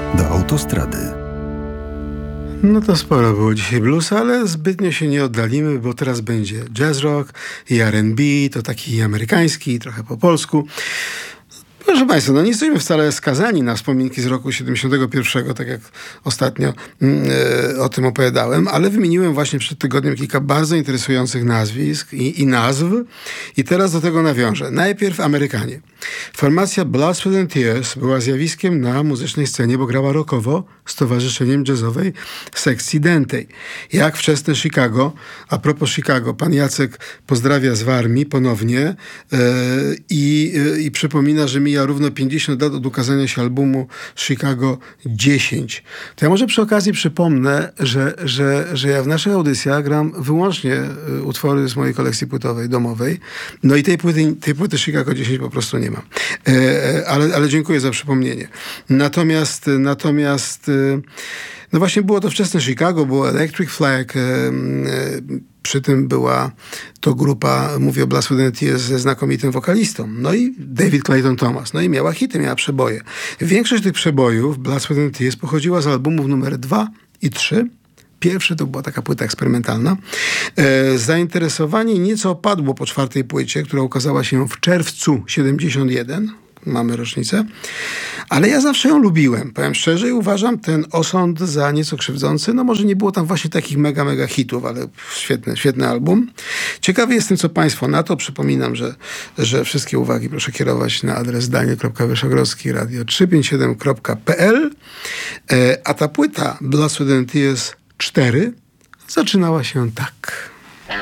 do autostrady. No to sporo było dzisiaj bluesa, ale zbytnio się nie oddalimy, bo teraz będzie jazz rock i R&B, to taki amerykański, trochę po polsku. Proszę Państwa, no nie jesteśmy wcale skazani na wspominki z roku 71, tak jak ostatnio o tym opowiadałem, ale wymieniłem właśnie przed tygodniem kilka bardzo interesujących nazwisk i nazw i teraz do tego nawiążę. Najpierw Amerykanie. Formacja Blood, Sweat and Tears była zjawiskiem na muzycznej scenie, bo grała rockowo z towarzyszeniem jazzowej sekcji dętej. Jak wczesne Chicago, a propos Chicago, pan Jacek pozdrawia z Warmii ponownie i przypomina, że mija równo 50 lat od ukazania się albumu Chicago 10. To ja może przy okazji przypomnę, że ja w naszych audycjach gram wyłącznie utwory z mojej kolekcji płytowej, domowej. No i tej płyty Chicago 10 po prostu nie mam. Ale dziękuję za przypomnienie. Natomiast no właśnie było to wczesne Chicago, było Electric Flag, przy tym była to grupa, mówię o Blood, Sweat and Tears, ze znakomitym wokalistą. No i David Clayton Thomas. No i miała hity, miała przeboje. Większość tych przebojów Blood, Sweat and Tears pochodziła z albumów numer 2 i 3. Pierwszy to była taka płyta eksperymentalna. Zainteresowanie nieco opadło po czwartej płycie, która ukazała się w czerwcu 71. Mamy rocznicę. Ale ja zawsze ją lubiłem. Powiem szczerze i uważam ten osąd za nieco krzywdzący. No może nie było tam właśnie takich mega hitów, ale świetny album. Ciekawy jestem, co Państwo na to. Przypominam, że wszystkie uwagi proszę kierować na adres daniel.wyszogrodzki radio357.pl. A ta płyta Blood, Sweat and Tears 4 zaczynała się tak.